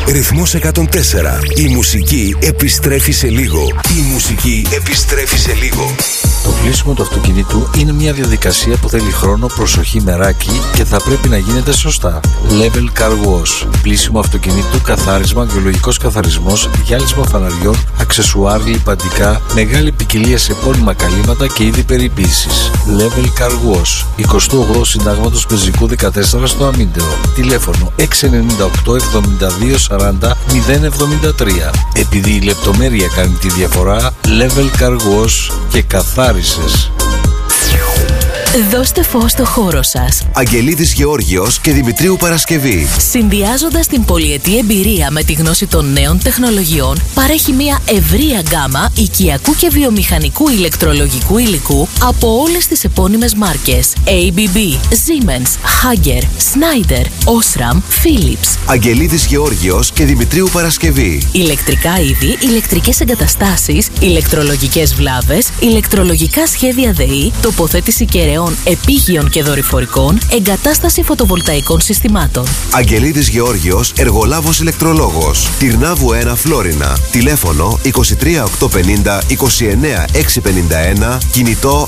Ρυθμός 104. Η μουσική επιστρέφει σε λίγο. Η μουσική επιστρέφει σε λίγο. Το πλήσιμο του αυτοκινήτου είναι μια διαδικασία που θέλει χρόνο, προσοχή, μεράκι και θα πρέπει να γίνεται σωστά. Level Car Wash. Πλήσιμο αυτοκινήτου, καθάρισμα, βιολογικός καθαρισμός, γυάλισμα φαναριών, αξεσουάρ, λιπαντικά, μεγάλη ποικιλία σε επώνυμα καλύματα και είδη περιποίησης. Level Car Wash. 28 Συντάγματος Πεζικού 14 στο Αμίντεο. Τηλέφωνο 698 72 40 073. Επειδή η λεπτομέρεια κάνει τη διαφορά, Level Car Wash και καθάρισες. Δώστε φως στο χώρο σας. Αγγελίδης Γεώργιος και Δημητρίου Παρασκευή. Συνδυάζοντας την πολυετή εμπειρία με τη γνώση των νέων τεχνολογιών, παρέχει μια ευρεία γκάμα οικιακού και βιομηχανικού ηλεκτρολογικού υλικού από όλες τις επώνυμες μάρκες ABB, Siemens, Hager, Schneider, Osram, Philips. Αγγελίδης Γεώργιος και Δημητρίου Παρασκευή. Ηλεκτρικά είδη, ηλεκτρικές εγκαταστάσεις, ηλεκτρολογικές βλάβες, ηλεκτρολογικά σχέδια ΔΕΗ, τοποθέτηση κεραιών επίγειων και δορυφορικών, εγκατάσταση φωτοβολταϊκών συστημάτων. Αγγελίδης Γεώργιος, εργολάβος ηλεκτρολόγος. Τυρνάβου 1 Φλόρινα. Τηλέφωνο 23 850 29 651. Κινητό